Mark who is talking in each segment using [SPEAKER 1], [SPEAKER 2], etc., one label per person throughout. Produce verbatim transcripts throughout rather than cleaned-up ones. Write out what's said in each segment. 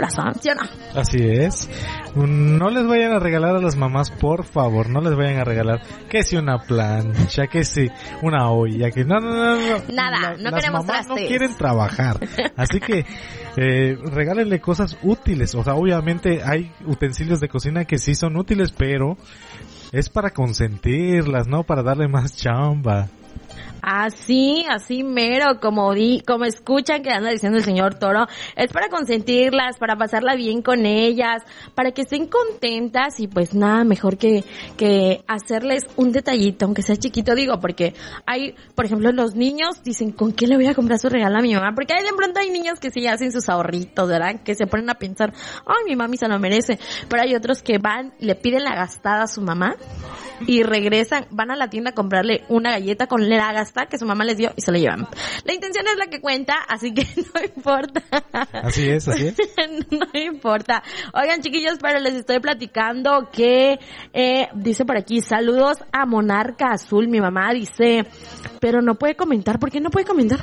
[SPEAKER 1] corazón, ¿sí o no?
[SPEAKER 2] Así es. No les vayan a regalar a las mamás, por favor, no les vayan a regalar que si una plancha, que si una olla, que no, no, no, no.
[SPEAKER 1] Nada,
[SPEAKER 2] La,
[SPEAKER 1] no
[SPEAKER 2] las
[SPEAKER 1] queremos
[SPEAKER 2] mamás
[SPEAKER 1] trastes.
[SPEAKER 2] no quieren trabajar, así que eh, regálenle cosas útiles. O sea, obviamente hay utensilios de cocina que sí son útiles, pero es para consentirlas, no para darle más chamba.
[SPEAKER 1] Así, así mero, como di, como escuchan que anda diciendo el señor Toro, es para consentirlas, para pasarla bien con ellas, para que estén contentas y pues nada mejor que, que hacerles un detallito, aunque sea chiquito, digo, porque hay, por ejemplo, los niños dicen, ¿con qué le voy a comprar su regalo a mi mamá? Porque hay de pronto hay niños que sí hacen sus ahorritos, ¿verdad? Que se ponen a pensar, ay, mi mami se lo merece, pero hay otros que van, le piden la gastada a su mamá y regresan, van a la tienda a comprarle una galleta con la gastada que su mamá les dio y se la llevan. La intención es la que cuenta, así que no importa.
[SPEAKER 2] Así es, así es.
[SPEAKER 1] No importa. Oigan, chiquillos, pero les estoy platicando que, eh, dice por aquí, saludos a Monarca Azul. Mi mamá dice, pero no puede comentar. ¿Por qué no puede comentar?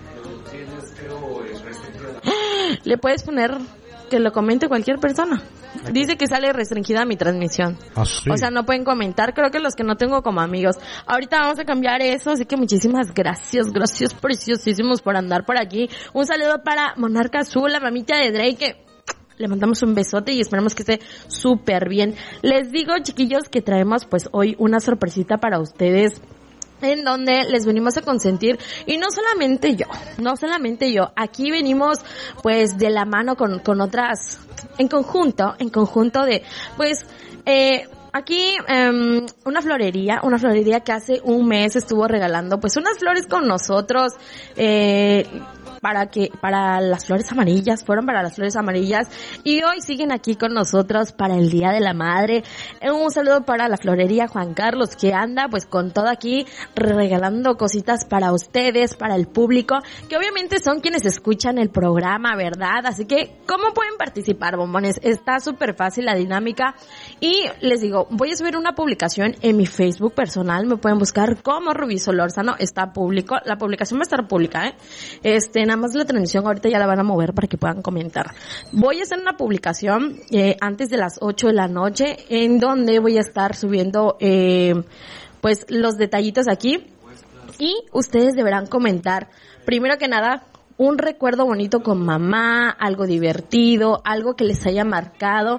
[SPEAKER 1] Le puedes poner que lo comente cualquier persona. Dice que sale restringida mi transmisión.
[SPEAKER 2] Ah, sí.
[SPEAKER 1] O sea, no pueden comentar. Creo que los que no tengo como amigos. Ahorita vamos a cambiar eso. Así que muchísimas gracias. Gracias preciosísimos por andar por aquí. Un saludo para Monarca Azul, la mamita de Drake, que le mandamos un besote y esperamos que esté súper bien. Les digo, chiquillos, que traemos pues hoy una sorpresita para ustedes, en donde les venimos a consentir, y no solamente yo, no solamente yo, aquí venimos pues de la mano con, con otras, en conjunto, en conjunto de, pues, eh, aquí, um, una florería, una florería que hace un mes estuvo regalando pues unas flores con nosotros, eh, para que, para las flores amarillas, fueron para las flores amarillas, y hoy siguen aquí con nosotros para el Día de la Madre. Un saludo para la florería Juan Carlos, que anda pues con todo aquí regalando cositas para ustedes, para el público, que obviamente son quienes escuchan el programa, ¿verdad? Así que, ¿cómo pueden participar, bombones? Está súper fácil la dinámica, y les digo, voy a subir una publicación en mi Facebook personal, me pueden buscar como Rubí Solórzano, está público, la publicación va a estar pública, ¿eh? Este, nada más la transmisión ahorita ya la van a mover para que puedan comentar. Voy a hacer una publicación eh, antes de las ocho de la noche, en donde voy a estar subiendo eh, pues los detallitos aquí, y ustedes deberán comentar, primero que nada, un recuerdo bonito con mamá, algo divertido, algo que les haya marcado,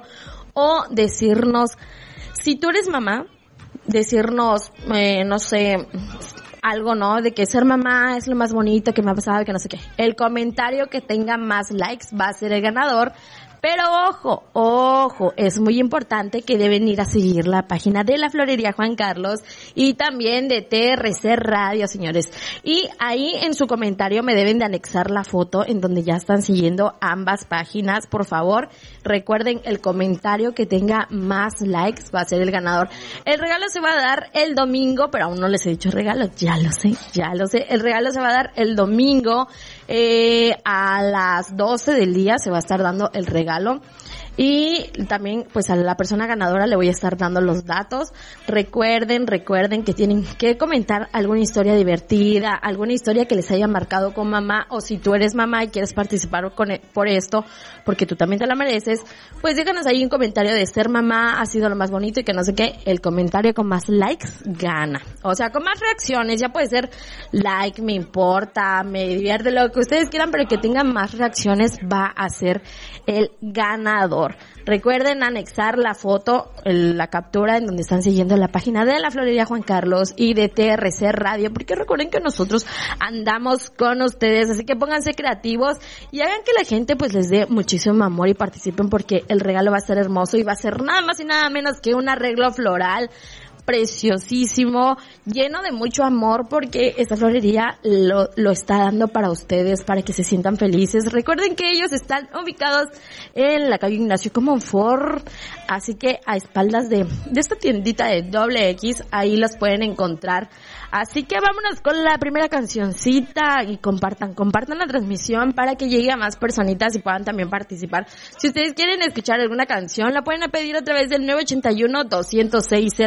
[SPEAKER 1] o decirnos, si tú eres mamá, decirnos, eh, no sé, algo, ¿no? De que ser mamá es lo más bonito que me ha pasado, que no sé qué. El comentario que tenga más likes va a ser el ganador. Pero ojo, ojo, es muy importante que deben ir a seguir la página de la Florería Juan Carlos y también de T R C Radio, señores. Y ahí en su comentario me deben de anexar la foto en donde ya están siguiendo ambas páginas, por favor. Recuerden, el comentario que tenga más likes va a ser el ganador. El regalo se va a dar el domingo, pero aún no les he dicho regalo, ya lo sé, ya lo sé. El regalo se va a dar el domingo, eh, a las doce del día se va a estar dando el regalo. Y también pues a la persona ganadora le voy a estar dando los datos. Recuerden, recuerden que tienen que comentar alguna historia divertida, alguna historia que les haya marcado con mamá, o si tú eres mamá y quieres participar con e- por esto, porque tú también te la mereces, pues déjanos ahí un comentario de ser mamá ha sido lo más bonito y que no sé qué. El comentario con más likes gana, o sea, con más reacciones. Ya puede ser like, me importa, me divierte, lo que ustedes quieran, pero que tengan más reacciones va a ser el ganador. Recuerden anexar la foto, el, la captura en donde están siguiendo la página de la Florería Juan Carlos y de T R C Radio, porque recuerden que nosotros andamos con ustedes, así que pónganse creativos y hagan que la gente pues les dé muchísimo amor y participen, porque el regalo va a ser hermoso y va a ser nada más y nada menos que un arreglo floral preciosísimo, lleno de mucho amor, porque esta florería lo, lo está dando para ustedes, para que se sientan felices. Recuerden que ellos están ubicados en la calle Ignacio Comonfort, así que a espaldas de, de esta tiendita de doble X, ahí los pueden encontrar. Así que vámonos con la primera cancioncita y compartan, compartan la transmisión para que llegue a más personitas y puedan también participar. Si ustedes quieren escuchar alguna canción, la pueden pedir a través del nueve ocho uno, dos cero seis, cero nueve cero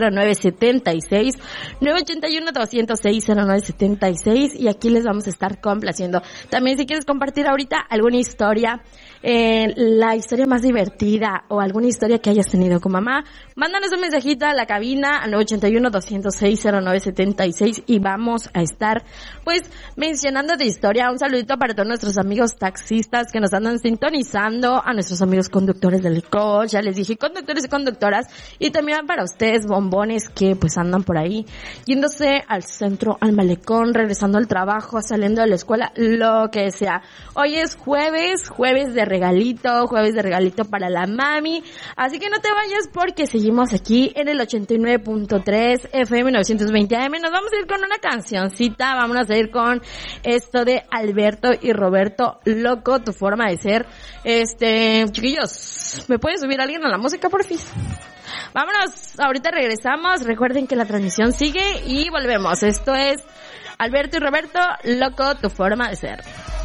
[SPEAKER 1] setenta y seis, nueve ocho uno, dos cero seis, cero nueve siete seis, y aquí les vamos a estar complaciendo. También si quieres compartir ahorita alguna historia, eh, la historia más divertida o alguna historia que hayas tenido con mamá, mándanos un mensajito a la cabina al nueve ocho uno, dos cero seis, cero nueve siete seis y vamos a estar pues mencionando tu historia. Un saludito para todos nuestros amigos taxistas que nos andan sintonizando, a nuestros amigos conductores del coche, ya les dije conductores y conductoras, y también para ustedes bombones que pues andan por ahí yéndose al centro, al malecón, regresando al trabajo, saliendo de la escuela, lo que sea. Hoy es jueves, jueves de regalito, jueves de regalito para la mami, así que no te vayas porque seguimos aquí en el ochenta y nueve punto tres F M novecientos veinte A M. Nos vamos a ir con una cancioncita, vámonos a ir con esto de Alberto y Roberto, Loco, tu forma de ser. Este, chiquillos, ¿me puede subir alguien a la música, por fin? Vámonos, ahorita regresamos, recuerden que la transmisión sigue y volvemos. Esto es Alberto y Roberto, Loco, tu forma de ser.